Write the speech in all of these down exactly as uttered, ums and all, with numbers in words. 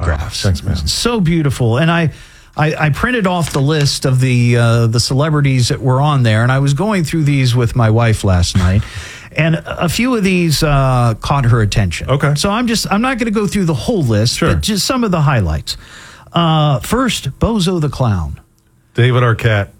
photographs. Oh, thanks, man. So beautiful. And I, I, I printed off the list of the uh, the celebrities that were on there, and I was going through these with my wife last night. And a few of these uh, caught her attention. Okay. So I'm just I'm not going to go through the whole list, Sure. but just some of the highlights. Uh, first, Bozo the Clown. David Arquette.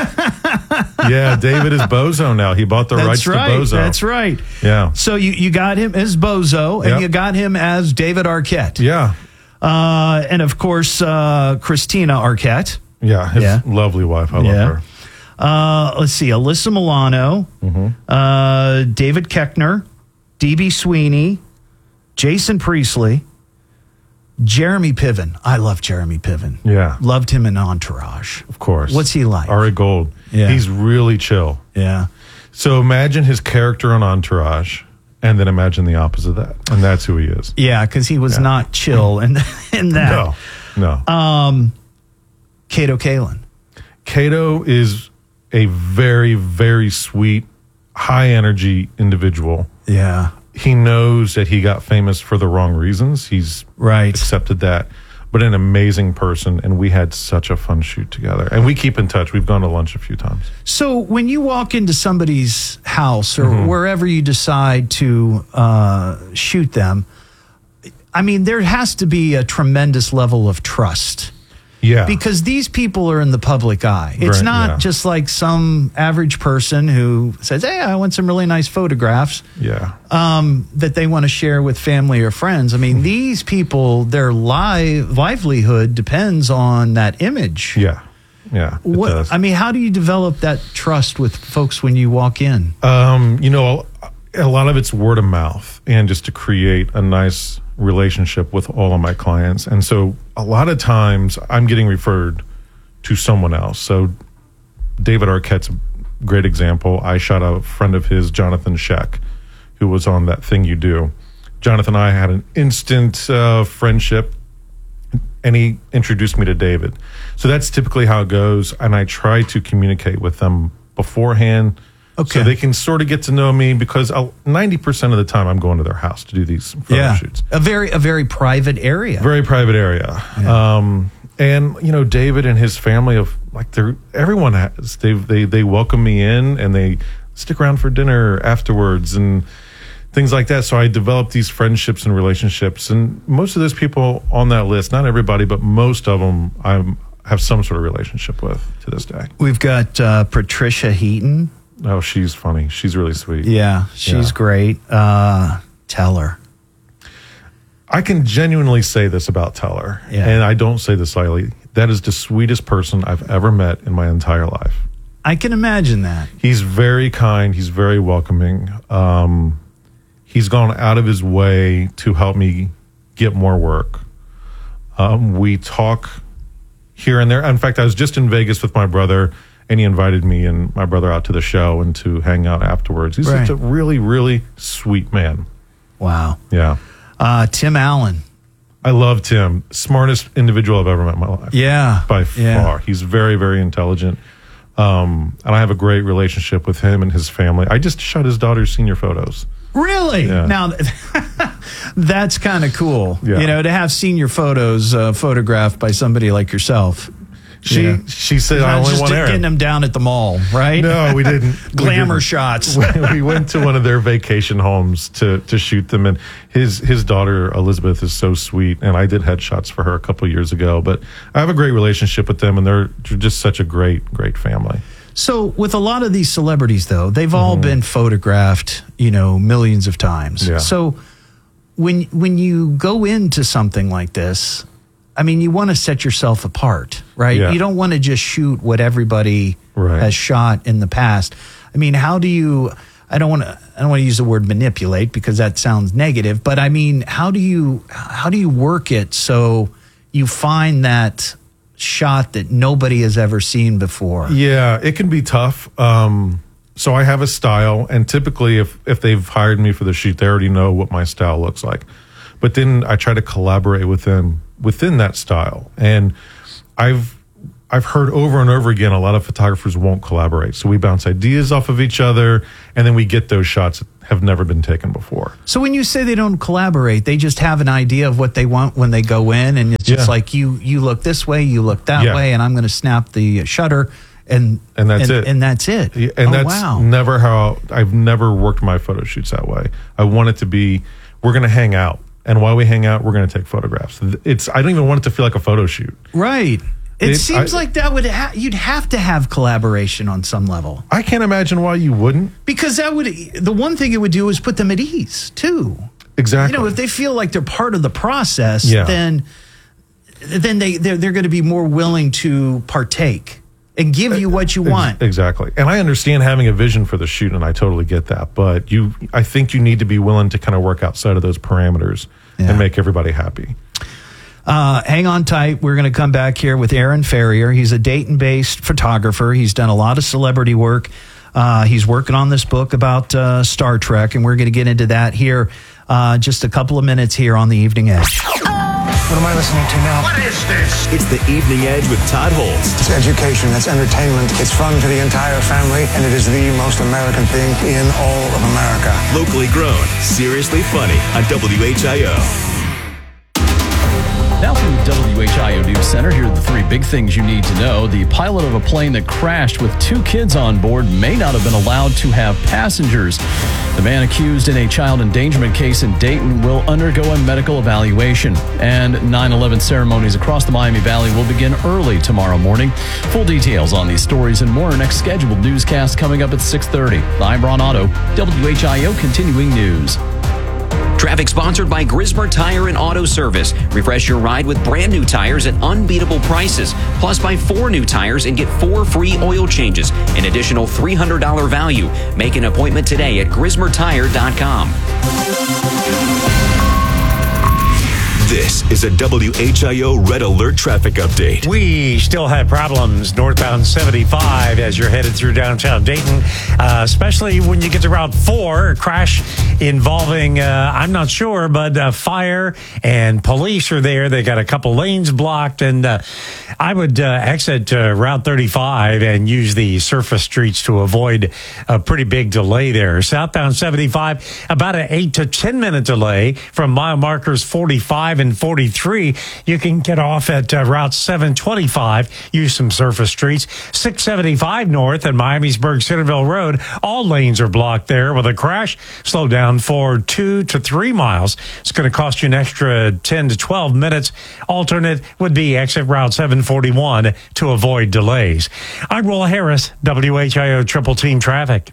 Yeah, David is Bozo now. He bought the That's rights right. to Bozo. That's right. Yeah. So you, you got him as Bozo, and Yep. you got him as David Arquette. Yeah. Uh, and of course, uh, Christina Arquette. Yeah, his Yeah. lovely wife. I Yeah. love her. Uh, let's see, Alyssa Milano, Mm-hmm. uh, David Koechner, D B Sweeney, Jason Priestley, Jeremy Piven. I love Jeremy Piven. Yeah, Loved him in Entourage. of course. What's he like? Ari Gold. Yeah. He's really chill. Yeah. So imagine his character on Entourage, and then imagine the opposite of that. And that's who he is. Yeah, because he was Yeah. not chill in, in that. No, no. Um, Kato Kalin. Kato is a very, very sweet, high energy individual. Yeah. He knows that he got famous for the wrong reasons. He's Right. accepted that, but an amazing person. And we had such a fun shoot together. And we keep in touch. We've gone to lunch a few times. So when you walk into somebody's house or Mm-hmm. wherever you decide to uh, shoot them, I mean, there has to be a tremendous level of trust. Yeah. Because these people are in the public eye. It's Right, not yeah. just like some average person who says, hey, I want some really nice photographs yeah. um, that they want to share with family or friends. I mean, these people, their li- livelihood depends on that image. Yeah. Yeah. It What, does. I mean, how do you develop that trust with folks when you walk in? Um, you know, a lot of it's word of mouth and just to create a nice relationship with all of my clients. And so a lot of times I'm getting referred to someone else. So David Arquette's a great example. I shot a friend of his, Jonathan Sheck, who was on That Thing You Do. Jonathan and I had an instant uh, friendship, and he introduced me to David. So that's typically how it goes. And I try to communicate with them beforehand. Okay. So they can sort of get to know me because I'll, ninety percent of the time I'm going to their house to do these photo Yeah, shoots. a very a very private area. Very private area. Yeah. Um, and, you know, David and his family of like they're everyone has, they they they welcome me in and they stick around for dinner afterwards and things like that. So I developed these friendships and relationships. And most of those people on that list, not everybody, but most of them I have some sort of relationship with to this day. We've got uh, Patricia Heaton. Oh, she's funny. She's really sweet. Yeah, she's Yeah. great. Uh, Teller. I can genuinely say this about Teller, Yeah. and I don't say this lightly. That is the sweetest person I've ever met in my entire life. I can imagine that. He's very kind. He's very welcoming. Um, he's gone out of his way to help me get more work. Um, we talk here and there. In fact, I was just in Vegas with my brother, and he invited me and my brother out to the show and to hang out afterwards. He's Right. such a really, really sweet man. Wow. Yeah. Uh, Tim Allen. I love Tim. Smartest individual I've ever met in my life. Yeah. By Yeah. far. He's very, very intelligent. Um, and I have a great relationship with him and his family. I just shot his daughter's senior photos. Really? Yeah. Now, that's kind of cool. Yeah. You know, to have senior photos uh, photographed by somebody like yourself. She Yeah. she said, I Not only just want getting Aaron. them down at the mall, right? No, we didn't. We Glamour didn't. shots. we went to one of their vacation homes to to shoot them, and his his daughter Elizabeth is so sweet, and I did headshots for her a couple of years ago. But I have a great relationship with them, and they're just such a great great family. So with a lot of these celebrities, though, they've all been photographed, you know, millions of times. Yeah. So when when you go into something like this, I mean, you want to set yourself apart, right? Yeah. You don't want to just shoot what everybody Right. has shot in the past. I mean, how do you? I don't want to. I don't want to use the word manipulate because that sounds negative. But I mean, how do you? How do you work it so you find that shot that nobody has ever seen before? Yeah, it can be tough. Um, so I have a style, and typically, if if they've hired me for the shoot, they already know what my style looks like. But then I try to collaborate with them within that style, and I've I've heard over and over again, a lot of photographers won't collaborate. So we bounce ideas off of each other, and then we get those shots that have never been taken before. So when you say they don't collaborate, they just have an idea of what they want when they go in, and it's just Yeah. like, you you look this way, you look that Yeah. way, and I'm going to snap the shutter, and And that's and, it. And that's it. Yeah, And oh, that's wow. never how I've never worked my photo shoots that way. I want it to be, we're going to hang out. And while we hang out, we're going to take photographs. It's, I don't even want it to feel like a photo shoot. Right. It, It- seems I- like that would ha- you'd have to have collaboration on some level, I can't imagine why you wouldn't. because that would, the one thing it would do is put them at ease too. Exactly. You know, if they feel like they're part of the process, Yeah. then then they they're, they're going to be more willing to partake and give you what you Ex- want. Exactly. And I understand having a vision for the shoot, and I totally get that. But you, I think you need to be willing to kind of work outside of those parameters Yeah. and make everybody happy. Uh, hang on tight. We're going to come back here with Aaron Ferrier. He's a Dayton-based photographer. He's done a lot of celebrity work. Uh, he's working on this book about uh, Star Trek, and we're going to get into that here uh, just a couple of minutes here on The Evening Edge. What am I listening to now? What is this? It's The Evening Edge with Todd Holtz. It's education, it's entertainment, it's fun for the entire family, and it is the most American thing in all of America. Locally grown, seriously funny on W H I O. Now from the W H I O News Center, here are the three big things you need to know. The pilot of a plane that crashed with two kids on board may not have been allowed to have passengers. The man accused in a child endangerment case in Dayton will undergo a medical evaluation. And nine eleven ceremonies across the Miami Valley will begin early tomorrow morning. Full details on these stories and more next scheduled newscast coming up at six thirty. I'm Ron Otto, W H I O Continuing News. Traffic sponsored by Grismer Tire and Auto Service. Refresh your ride with brand new tires at unbeatable prices. Plus, buy four new tires and get four free oil changes. An additional three hundred dollars value. Make an appointment today at grismer tire dot com. This is a W H I O Red Alert traffic update. We still have problems northbound seventy-five as you're headed through downtown Dayton, uh, especially when you get to Route four. A crash involving, uh, I'm not sure, but uh, fire and police are there. They got a couple lanes blocked, and uh, I would uh, exit uh, Route thirty-five and use the surface streets to avoid a pretty big delay there. Southbound seventy-five, about an eight to ten minute delay from mile markers forty-five and forty-three. You can get off at uh, Route seven twenty-five, use some surface streets. six seventy-five north at Miamisburg Centerville Road, all lanes are blocked there with a crash. Slow down for two to three miles. It's going to cost you an extra ten to twelve minutes. Alternate would be exit Route seven forty-one to avoid delays. I'm Will Harris, W H I O Triple Team Traffic.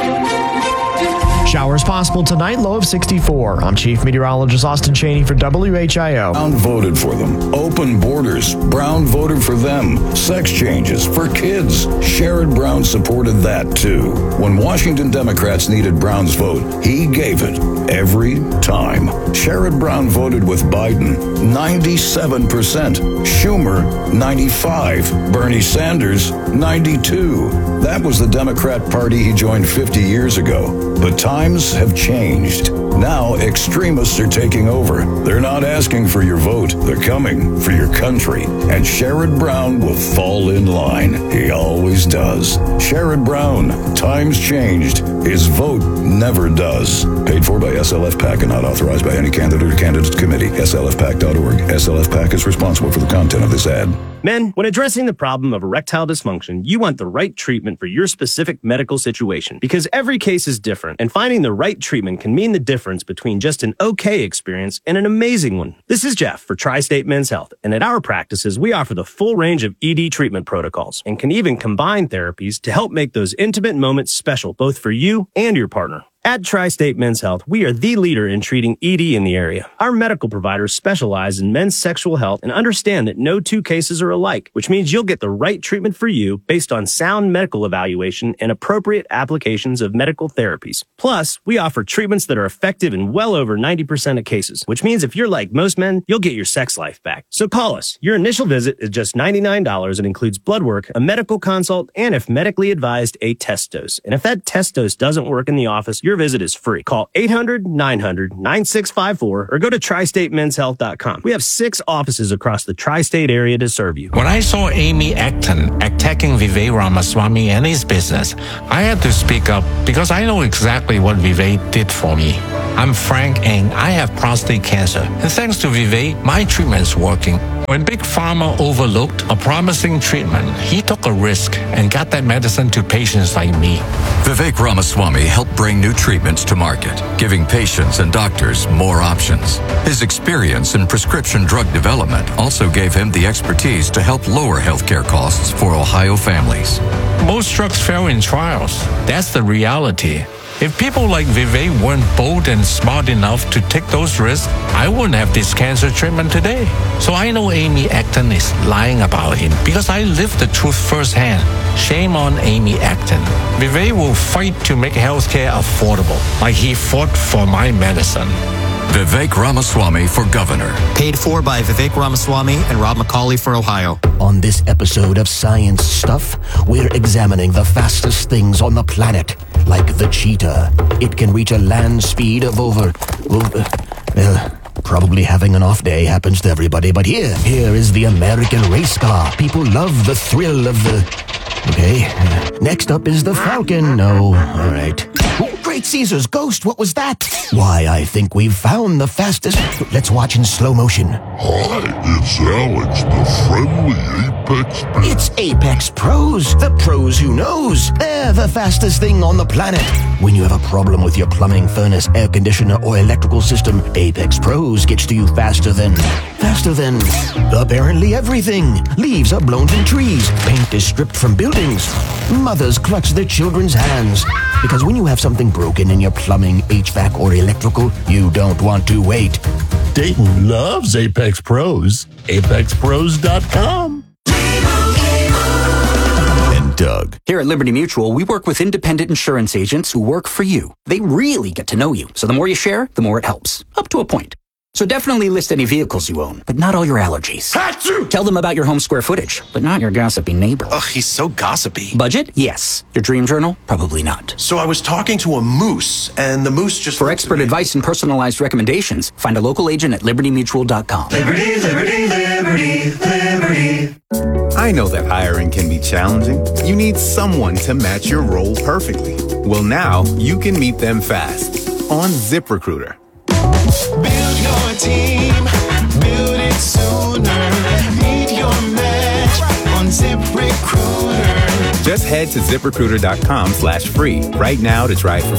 Showers possible tonight, low of sixty-four. I'm Chief Meteorologist Austin Cheney for W H I O. Brown voted for them. Open borders. Brown voted for them. Sex changes for kids. Sherrod Brown supported that too. When Washington Democrats needed Brown's vote, he gave it every time. Sherrod Brown voted with Biden, ninety-seven percent. Schumer, ninety-five. Bernie Sanders, ninety-two. That was the Democrat Party he joined fifty years ago. But times have changed. Now extremists are taking over. They're not asking for your vote. They're coming for your country. And Sherrod Brown will fall in line. He always does. Sherrod Brown, times changed. His vote never does. Paid for by S L F PAC and not authorized by any candidate or candidates committee. S L F PAC dot org. S L F PAC is responsible for the content of this ad. Men, when addressing the problem of erectile dysfunction, you want the right treatment for your specific medical situation because every case is different, and finding the right treatment can mean the difference between just an okay experience and an amazing one. This is Jeff for Tri-State Men's Health, and at our practices, we offer the full range of E D treatment protocols and can even combine therapies to help make those intimate moments special both for you and your partner. At Tri-State Men's Health, we are the leader in treating E D in the area. Our medical providers specialize in men's sexual health and understand that no two cases are alike, which means you'll get the right treatment for you based on sound medical evaluation and appropriate applications of medical therapies. Plus, we offer treatments that are effective in well over ninety percent of cases, which means if you're like most men, you'll get your sex life back. So call us. Your initial visit is just ninety-nine dollars and includes blood work, a medical consult, and if medically advised, a test dose. And if that test dose doesn't work in the office, your your visit is free. Call eight hundred, nine hundred, nine six five four or go to tri state men's health dot com. We have six offices across the tri-state area to serve you. When I saw Amy Acton attacking Vivek Ramaswamy and his business, I had to speak up because I know exactly what Vivek did for me. I'm Frank and I have prostate cancer. And thanks to Vivek, my treatment's working. When Big Pharma overlooked a promising treatment, he took a risk and got that medicine to patients like me. Vivek Ramaswamy helped bring new treatments to market, giving patients and doctors more options. His experience in prescription drug development also gave him the expertise to help lower healthcare costs for Ohio families. Most drugs fail in trials. That's the reality. If people like Vivek weren't bold and smart enough to take those risks, I wouldn't have this cancer treatment today. So I know Amy Acton is lying about him because I lived the truth firsthand. Shame on Amy Acton. Vivek will fight to make healthcare affordable, like he fought for my medicine. Vivek Ramaswamy for governor. Paid for by Vivek Ramaswamy and Rob McCauley for Ohio. On this episode of Science Stuff, we're examining the fastest things on the planet, like the cheetah. It can reach a land speed of over... over well, probably having an off day happens to everybody, but here, here is the American race car. People love the thrill of the... Okay, next up is the Falcon. No, all right. Oh, Great Caesar's ghost, what was that? Why, I think we've found the fastest... Let's watch in slow motion. Hi, it's Alex, the friendly Apex Pro. It's Apex Pros, the pros who knows. They're the fastest thing on the planet. When you have a problem with your plumbing, furnace, air conditioner, or electrical system, Apex Pros gets to you faster than... Faster than... apparently everything. Leaves are blown from trees. Paint is stripped from buildings. Mothers clutch their children's hands. Because when you have something broken in your plumbing, H V A C, or electrical, you don't want to wait. Dayton loves Apex Pros. Apex Pros dot com. And Doug. Here at Liberty Mutual, we work with independent insurance agents who work for you. They really get to know you. So the more you share, the more it helps. Up to a point. So definitely list any vehicles you own, but not all your allergies. Achoo! Tell them about your home square footage, but not your gossipy neighbor. Ugh, he's so gossipy. Budget? Yes. Your dream journal? Probably not. So I was talking to a moose, and the moose just... For expert advice and personalized recommendations, find a local agent at liberty mutual dot com. Liberty, liberty, liberty, liberty. I know that hiring can be challenging. You need someone to match your role perfectly. Well, now you can meet them fast on ZipRecruiter. Build your team, build it sooner. Meet your match on ZipRecruiter. Just head to ZipRecruiter dot com slash free right now to try it for